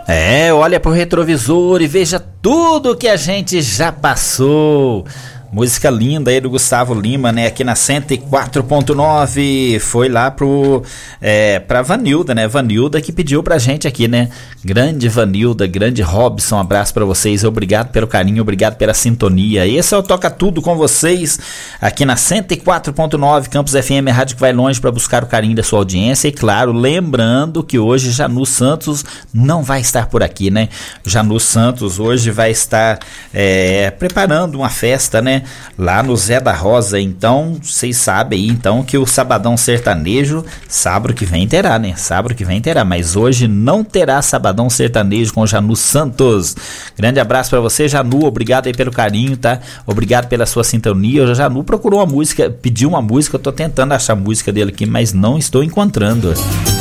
Olha pro retrovisor e veja tudo que a gente já passou. Música linda aí do Gustavo Lima, né? Aqui na 104.9. Foi lá pra Vanilda, né? Vanilda que pediu pra gente aqui, né? Grande Vanilda, grande Robson, um abraço pra vocês. Obrigado pelo carinho, obrigado pela sintonia. Esse é o Toca Tudo com vocês aqui na 104.9 Campus FM, a rádio que vai longe pra buscar o carinho da sua audiência. E claro, lembrando que hoje Janu Santos não vai estar por aqui, né? Janu Santos hoje vai estar preparando uma festa, né? Lá no Zé da Rosa. Então, vocês sabem aí, então, que o Sabadão Sertanejo, sábado que vem terá, né? Sábado que vem terá, mas hoje não terá Sabadão Sertanejo com Janu Santos. Grande abraço pra você, Janu, obrigado aí pelo carinho, tá? Obrigado pela sua sintonia. O Janu procurou uma música, pediu uma música, eu tô tentando achar a música dele aqui, mas não estou encontrando.